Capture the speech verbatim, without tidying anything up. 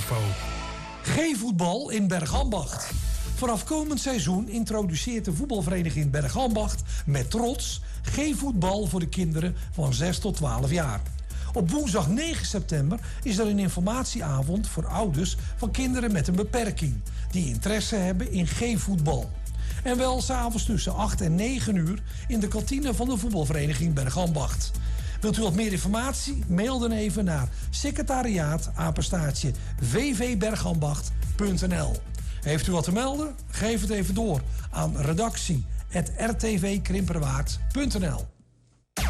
info. G-voetbal in Bergambacht. Vanaf komend seizoen introduceert de voetbalvereniging Bergambacht met trots G-voetbal voor de kinderen van zes tot twaalf jaar. Op woensdag negen september is er een informatieavond voor ouders van kinderen met een beperking die interesse hebben in G-voetbal. En wel 's avonds tussen acht en negen uur in de kantine van de voetbalvereniging Bergambacht. Wilt u wat meer informatie? Mail dan even naar secretariaat apenstaartje v v bergambacht punt n l. Heeft u wat te melden? Geef het even door aan redactie apenstaartje r t v krimperwaard punt n l.